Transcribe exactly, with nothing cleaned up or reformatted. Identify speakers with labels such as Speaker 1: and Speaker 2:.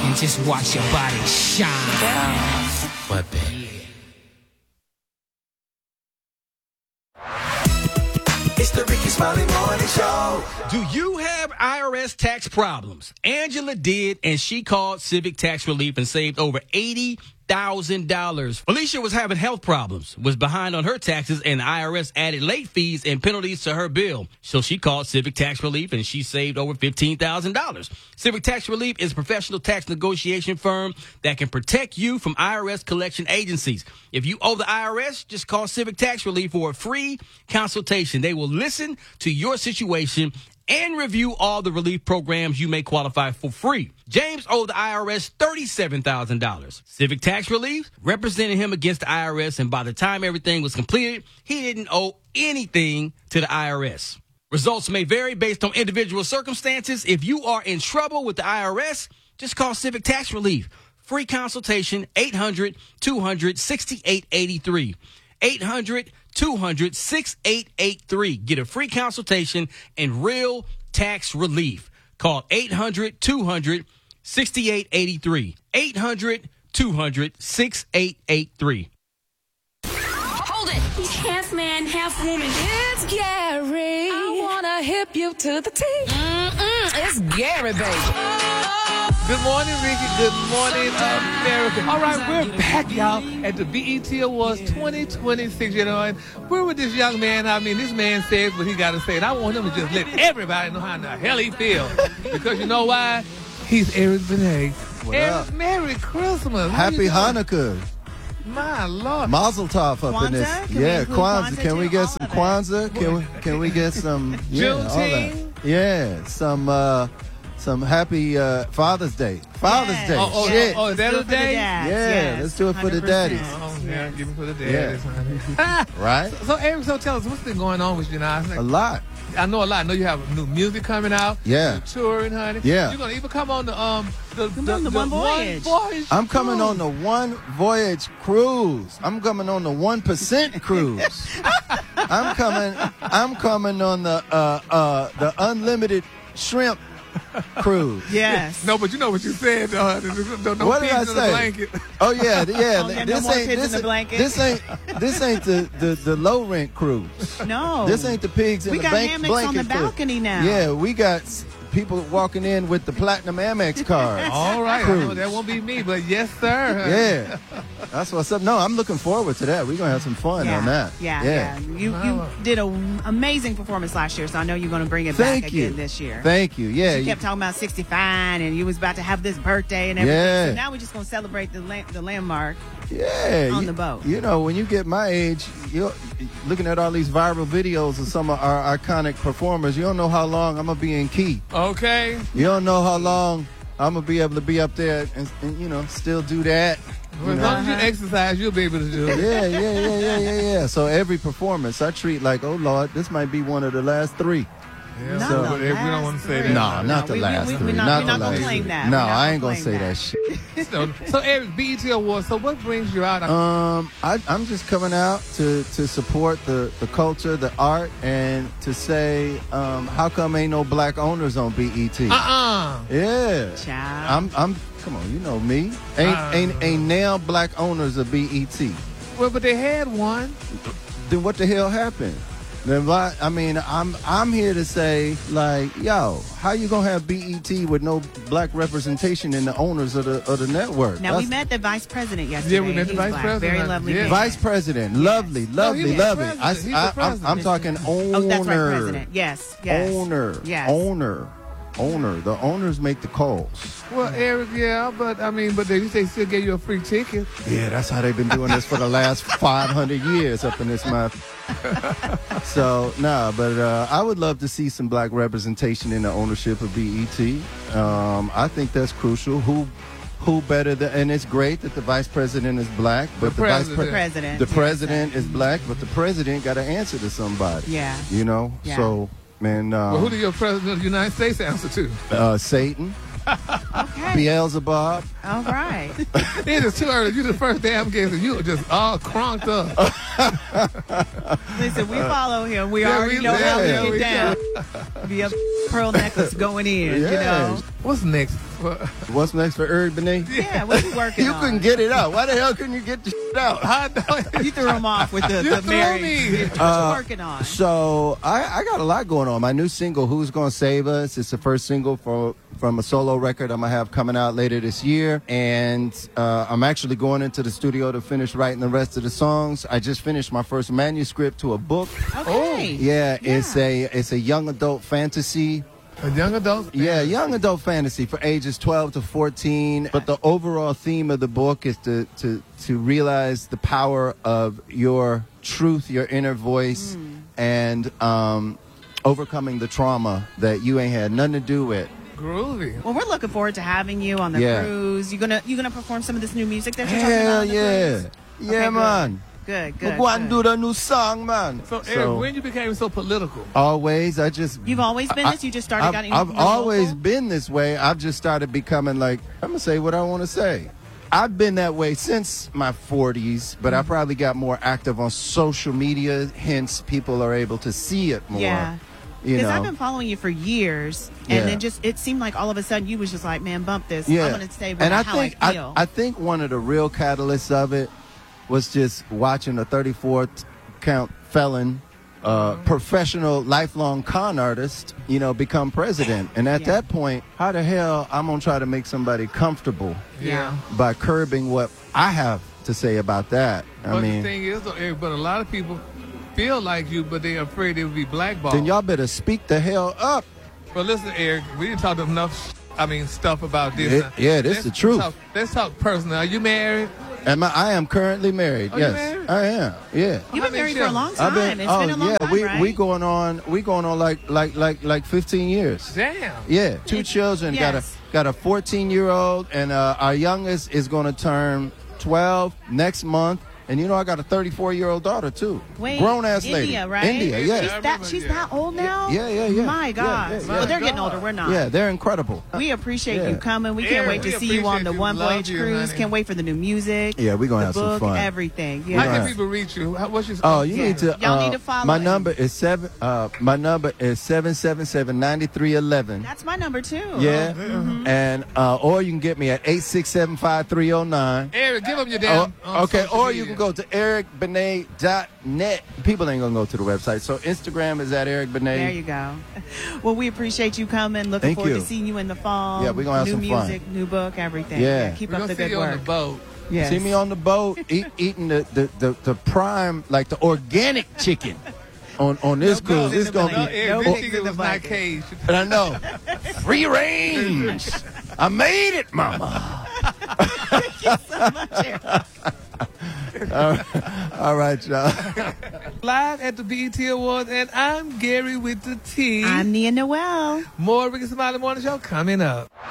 Speaker 1: and just watch your body shine. What, baby?
Speaker 2: It's the Ricky Smiley Morning Show.
Speaker 3: Do you have I R S tax problems? Angela did, and she called Civic Tax Relief and saved over eighty thousand dollars. Felicia was having health problems, was behind on her taxes, and the I R S added late fees and penalties to her bill. So she called Civic Tax Relief, and she saved over fifteen thousand dollars. Civic Tax Relief is a professional tax negotiation firm that can protect you from I R S collection agencies. If you owe the I R S, just call Civic Tax Relief for a free consultation. They will listen to your situation and review all the relief programs you may qualify for free. James owed the I R S thirty-seven thousand dollars. Civic Tax Relief represented him against the I R S, and by the time everything was completed, he didn't owe anything to the I R S. Results may vary based on individual circumstances. If you are in trouble with the I R S, just call Civic Tax Relief. Free consultation, eight hundred, two hundred, sixty-eight eighty-three. eight hundred, two hundred, sixty-eight eighty-three. Get a free consultation and real tax relief. Call eight hundred, two hundred, sixty-eight eighty-three. eight hundred, two hundred, sixty-eight eighty-three.
Speaker 4: Hold it. He's half man, half woman. It's Gary. I want to hip you to the T. Mm-mm. It's Gary, baby.
Speaker 5: Good morning, Ricky. Good morning, America. All right, we're back, y'all, at the B E T Awards twenty twenty-six. You know, and we're with this young man. I mean, this man says what he got to say, and I want him to just let everybody know how the hell he feels. Because you know why? He's Eric Benet.
Speaker 6: What
Speaker 5: Eric,
Speaker 6: up?
Speaker 5: Merry Christmas. How
Speaker 6: Happy
Speaker 5: you doing?
Speaker 6: Hanukkah.
Speaker 5: My Lord.
Speaker 6: Mazel tov up
Speaker 7: Kwanzaa?
Speaker 6: in this.
Speaker 7: Can we
Speaker 6: yeah,
Speaker 7: include
Speaker 6: Kwanzaa.
Speaker 7: Kwanzaa
Speaker 6: Can we
Speaker 7: too?
Speaker 6: get
Speaker 7: All
Speaker 6: some
Speaker 7: of it.
Speaker 6: Kwanzaa? Can we can we get some yeah, all that.
Speaker 5: Juneteenth?
Speaker 6: Yeah, some uh some happy uh Father's Day. Father's
Speaker 7: Yes.
Speaker 6: Day.
Speaker 5: Oh, oh,
Speaker 6: Shit.
Speaker 5: oh, is that
Speaker 7: Do
Speaker 5: a
Speaker 7: it for the
Speaker 5: day?
Speaker 7: dads,
Speaker 6: Yeah,
Speaker 7: yes,
Speaker 6: let's do it for the
Speaker 7: one hundred percent.
Speaker 6: daddies.
Speaker 5: Oh, yeah, give me for the
Speaker 6: Yeah.
Speaker 5: daddies, honey.
Speaker 6: Right?
Speaker 5: So, Eric, so tell us, what's been going on with you now?
Speaker 6: A lot.
Speaker 5: I know a lot. I know you have new music coming out.
Speaker 6: Yeah.
Speaker 5: You're touring, honey.
Speaker 6: Yeah.
Speaker 5: You're gonna even come on the um the,
Speaker 7: Come on the One Voyage.
Speaker 5: Voyage
Speaker 6: I'm coming
Speaker 5: cruise.
Speaker 6: on the One Voyage cruise. I'm coming on the one percent cruise. I'm coming I'm coming on the uh uh the unlimited shrimp cruise.
Speaker 7: Yes.
Speaker 5: No, but you know what you said. Uh, no, no
Speaker 6: What did I
Speaker 5: pigs in the
Speaker 6: say?
Speaker 5: blanket.
Speaker 6: Oh yeah, th- yeah.
Speaker 7: Oh, yeah, no
Speaker 6: this
Speaker 7: more
Speaker 6: ain't
Speaker 7: pigs in
Speaker 6: this,
Speaker 7: the
Speaker 6: ain't-
Speaker 7: blanket.
Speaker 6: this ain't this ain't the, the, the low rent cruise.
Speaker 7: No.
Speaker 6: This ain't the pigs in
Speaker 7: We
Speaker 6: the
Speaker 7: got
Speaker 6: bank
Speaker 7: hammocks
Speaker 6: blanket
Speaker 7: on the
Speaker 6: cruise.
Speaker 7: balcony now.
Speaker 6: Yeah, we got s- people walking in with the platinum Amex cards.
Speaker 5: All right. I
Speaker 6: Cruise.
Speaker 5: know that won't be me, but yes, sir.
Speaker 6: Yeah, that's what's up. No, I'm looking forward to that. We're gonna have some fun
Speaker 7: yeah.
Speaker 6: on that.
Speaker 7: Yeah, yeah. You you did an amazing performance last year, so I know you're going to bring it
Speaker 6: Thank
Speaker 7: back
Speaker 6: you.
Speaker 7: again this year.
Speaker 6: Thank you. Yeah,
Speaker 7: You
Speaker 6: you-
Speaker 7: kept talking about sixty-five, and you was about to have this birthday and everything.
Speaker 6: Yeah.
Speaker 7: So now we're just going to celebrate the la- the landmark.
Speaker 6: yeah.
Speaker 7: on
Speaker 6: you,
Speaker 7: the boat.
Speaker 6: You know, when you get my age, you're looking at all these viral videos of some of our iconic performers. You don't know how long I'm gonna be in key.
Speaker 5: Okay.
Speaker 6: You don't know how long I'm gonna be able to be up there and, and you know still do that.
Speaker 5: Well,
Speaker 6: You
Speaker 5: as
Speaker 6: know?
Speaker 5: long as you exercise, you'll be able to do it.
Speaker 6: Yeah, yeah, yeah, yeah, yeah, yeah. So every performance I treat like, oh Lord, this might be one of the last three.
Speaker 5: Yeah,
Speaker 7: Not
Speaker 6: So-
Speaker 7: the
Speaker 5: but if we don't want to say
Speaker 7: last
Speaker 5: that.
Speaker 6: No,
Speaker 7: three.
Speaker 6: not the
Speaker 7: we,
Speaker 6: last
Speaker 7: we, we,
Speaker 6: three.
Speaker 7: We're not,
Speaker 6: not
Speaker 7: we're
Speaker 6: the
Speaker 7: not going
Speaker 6: last
Speaker 7: to claim
Speaker 6: three.
Speaker 7: that.
Speaker 6: No,
Speaker 7: We're not
Speaker 6: I ain't
Speaker 7: gonna
Speaker 6: gonna say
Speaker 7: claim
Speaker 6: that shit.
Speaker 5: So, so Eric, B E T Awards. So what brings you out?
Speaker 6: Um, I, I'm just coming out to, to support the, the culture, the art, and to say, um, how come ain't no black owners on B E T?
Speaker 5: uh-uh.
Speaker 6: Yeah,
Speaker 7: Child.
Speaker 6: I'm I'm. Come on, you know me. Ain't
Speaker 5: Uh.
Speaker 6: ain't ain't now black owners of B E T.
Speaker 5: Well, but they had one.
Speaker 6: Then what the hell happened? Then why? I mean, I'm I'm here to say, like, yo, how you gonna have B E T with no black representation in the owners of the of the network?
Speaker 7: Now, we
Speaker 6: That's-
Speaker 7: met the vice president yesterday.
Speaker 5: Yeah, we met the
Speaker 7: He's
Speaker 5: vice
Speaker 7: black.
Speaker 5: president.
Speaker 7: Very lovely.
Speaker 5: Yeah.
Speaker 7: man.
Speaker 6: Vice President, lovely, lovely,
Speaker 5: he was
Speaker 6: lovely.
Speaker 5: president.
Speaker 6: I,
Speaker 5: He's the
Speaker 6: I, I'm,
Speaker 5: president.
Speaker 6: I'm talking owner.
Speaker 7: Oh, that's right, president. Yes, yes.
Speaker 6: Owner.
Speaker 7: Yes.
Speaker 6: Owner. Owner. The owners make the calls.
Speaker 5: Well, Eric, yeah, but I mean, but they, they still gave you a free ticket.
Speaker 6: Yeah, that's how they've been doing this for the last five hundred years up in this month. So, nah, but uh, I would love to see some black representation in the ownership of B E T. Um, I think that's crucial. Who who better than, and it's great that the vice president is black, but
Speaker 5: The
Speaker 6: the, vice
Speaker 5: president.
Speaker 6: pre-
Speaker 7: President.
Speaker 6: the
Speaker 7: yes,
Speaker 6: president is black, but the president got to answer to somebody.
Speaker 7: Yeah.
Speaker 6: You know?
Speaker 7: Yeah.
Speaker 6: So, man, uh,
Speaker 5: Well, who do your president of the United States answer to?
Speaker 6: uh, Satan,
Speaker 7: Okay.
Speaker 6: Beelzebub.
Speaker 7: All right.
Speaker 5: It is too early. You the first damn guest, and you were just all crunked up.
Speaker 7: Listen, we follow him. We
Speaker 5: Yeah,
Speaker 7: already
Speaker 5: we-
Speaker 7: know how
Speaker 5: yeah,
Speaker 7: we
Speaker 5: we
Speaker 7: get down. Be a pearl necklace going in, you
Speaker 6: Yeah.
Speaker 7: know.
Speaker 5: What's next
Speaker 6: What's next for Eric Benet?
Speaker 7: Yeah, what are you working
Speaker 6: You
Speaker 7: on?
Speaker 6: couldn't get it out. Why the hell couldn't you get the shit out?
Speaker 5: I know.
Speaker 7: You threw him off with the,
Speaker 5: You
Speaker 7: the
Speaker 5: threw
Speaker 7: married.
Speaker 5: me.
Speaker 7: What
Speaker 6: Uh,
Speaker 7: you working on?
Speaker 6: So I, I got a lot going on. My new single, "Who's Gonna Save Us," it's the first single for from a solo record I'm gonna have coming out later this year, and uh, I'm actually going into the studio to finish writing the rest of the songs. I just finished my first manuscript to a book.
Speaker 7: Okay.
Speaker 6: Yeah, it's a it's a young adult fantasy.
Speaker 5: A young adult?
Speaker 6: Yeah, young adult fantasy for ages twelve to fourteen. But the overall theme of the book is to to to realize the power of your truth, your inner voice,
Speaker 7: Mm.
Speaker 6: and um, overcoming the trauma that you ain't had nothing to do with.
Speaker 5: Groovy.
Speaker 7: Well, we're looking forward to having you on the
Speaker 6: Yeah.
Speaker 7: cruise. You gonna you gonna perform some of this new music that you're talking about
Speaker 6: Hell
Speaker 7: on the
Speaker 6: yeah,
Speaker 7: cruise?
Speaker 6: yeah,
Speaker 7: Okay, good.
Speaker 6: man.
Speaker 7: Good,
Speaker 6: We're
Speaker 7: good.
Speaker 6: going to
Speaker 7: good.
Speaker 6: do the new song, man.
Speaker 5: So, Eric, when you became so political?
Speaker 6: Always, I just.
Speaker 7: You've always been
Speaker 6: I-
Speaker 7: this? You just started
Speaker 6: I've,
Speaker 7: getting
Speaker 6: I've
Speaker 7: more
Speaker 6: always
Speaker 7: vocal?
Speaker 6: been this way. I've just started becoming like, I'm going to say what I want to say. I've been that way since my forties, but I probably got more active on social media. Hence, people are able to see it more.
Speaker 7: Yeah.
Speaker 6: You
Speaker 7: Because
Speaker 6: know.
Speaker 7: I've been following you for years, and
Speaker 6: Yeah.
Speaker 7: then just it seemed like all of a sudden you was just like, man, bump this.
Speaker 6: yeah.
Speaker 7: I'm gonna stay with
Speaker 6: and I
Speaker 7: how
Speaker 6: think
Speaker 7: I feel.
Speaker 6: I, think one of the real catalysts of it was just watching a thirty-four count felon, uh, professional, lifelong con artist, you know, become president. And at
Speaker 7: Yeah.
Speaker 6: that point, how the hell I'm gonna try to make somebody comfortable
Speaker 7: yeah.
Speaker 6: by curbing what I have to say about that? I
Speaker 5: But
Speaker 6: mean,
Speaker 5: the thing is, though, Eric, but a lot of people feel like you, but they're afraid they would be blackballed.
Speaker 6: then y'all better speak the hell up.
Speaker 5: But listen, Eric, we didn't talk enough. I mean, stuff about this.
Speaker 6: It- yeah, this
Speaker 5: Let's
Speaker 6: the truth.
Speaker 5: Talk, let's talk personal. Are you married?
Speaker 6: Am I, I am currently married.
Speaker 5: Are you
Speaker 6: yes,
Speaker 5: married?
Speaker 6: I am. Yeah.
Speaker 7: You've
Speaker 5: How
Speaker 7: been
Speaker 5: many
Speaker 7: married for a
Speaker 5: children?
Speaker 7: long
Speaker 6: I've
Speaker 7: time.
Speaker 6: been,
Speaker 7: It's
Speaker 6: oh
Speaker 7: been a long
Speaker 6: yeah,
Speaker 7: time,
Speaker 6: we
Speaker 7: right?
Speaker 6: we going on we going on like like like like fifteen years.
Speaker 5: Damn.
Speaker 6: Yeah, two children. Got a
Speaker 7: yes.
Speaker 6: got a fourteen year old, and uh, our youngest is going to turn twelve next month. And you know, I got a thirty-four year old daughter too.
Speaker 7: Wait,
Speaker 6: grown ass
Speaker 7: India,
Speaker 6: lady.
Speaker 7: right?
Speaker 6: India,
Speaker 5: She's
Speaker 6: yeah.
Speaker 7: She's
Speaker 5: I
Speaker 7: that
Speaker 5: remember,
Speaker 7: she's
Speaker 5: yeah.
Speaker 7: that old now?
Speaker 6: Yeah, yeah, yeah.
Speaker 7: My
Speaker 6: Yeah,
Speaker 7: God.
Speaker 6: yeah, yeah.
Speaker 7: Well, they're getting
Speaker 5: God.
Speaker 7: older. We're not.
Speaker 6: Yeah, they're incredible.
Speaker 7: We appreciate
Speaker 6: Yeah.
Speaker 7: you coming. We can't
Speaker 5: Eric,
Speaker 7: wait to
Speaker 5: we
Speaker 7: see you on
Speaker 5: appreciate
Speaker 7: the
Speaker 5: you.
Speaker 7: One
Speaker 5: Love
Speaker 7: Voyage
Speaker 5: you,
Speaker 7: cruise.
Speaker 5: honey.
Speaker 7: Can't wait for the new music.
Speaker 6: Yeah, we're gonna
Speaker 7: the
Speaker 6: have some
Speaker 7: book,
Speaker 6: fun.
Speaker 7: everything.
Speaker 5: How
Speaker 7: Yeah.
Speaker 5: can
Speaker 6: Right.
Speaker 5: people reach you? How- What's your
Speaker 6: Oh, you
Speaker 7: Yeah.
Speaker 6: need to.
Speaker 7: Y'all
Speaker 6: uh,
Speaker 7: need to follow
Speaker 6: My
Speaker 7: him.
Speaker 6: number is seven. Uh, my number is seven seven seven ninety three eleven.
Speaker 7: That's my number too.
Speaker 6: Yeah,
Speaker 7: Mm-hmm.
Speaker 6: and uh, or you can get me at eight six seven five three zero nine.
Speaker 5: Eric, give them your
Speaker 6: Oh,
Speaker 5: damn. uh,
Speaker 6: okay,
Speaker 5: social
Speaker 6: or
Speaker 5: media.
Speaker 6: you can go to eric benet dot net. People ain't gonna go to the website, so Instagram is at Eric Benet.
Speaker 7: There you go. Well, we appreciate you coming. Looking
Speaker 6: Thank
Speaker 7: forward
Speaker 6: you.
Speaker 7: to seeing you in the fall.
Speaker 6: Yeah, we're gonna have
Speaker 7: new
Speaker 6: some fun.
Speaker 7: music, new book, everything.
Speaker 6: Yeah.
Speaker 7: keep
Speaker 5: We're
Speaker 7: up
Speaker 5: gonna
Speaker 7: the
Speaker 5: see
Speaker 7: good
Speaker 5: you
Speaker 7: work.
Speaker 5: on the boat.
Speaker 7: Yes.
Speaker 6: See me on the boat eat, eating the, the, the, the prime, like the organic chicken on on this
Speaker 7: No
Speaker 6: cruise.
Speaker 7: pigs
Speaker 6: It's
Speaker 7: in the
Speaker 6: gonna
Speaker 5: No,
Speaker 6: be.
Speaker 5: Eric,
Speaker 7: No
Speaker 5: this
Speaker 7: pigs
Speaker 5: chicken
Speaker 7: in the
Speaker 5: was not
Speaker 7: bucket.
Speaker 5: caged.
Speaker 6: And I know, free range. I made it, mama. All right, y'all.
Speaker 5: Live at the B E T Awards, and I'm Gary with the T.
Speaker 7: I'm Nia Noel.
Speaker 5: More Ricky Smiley Morning Show coming up.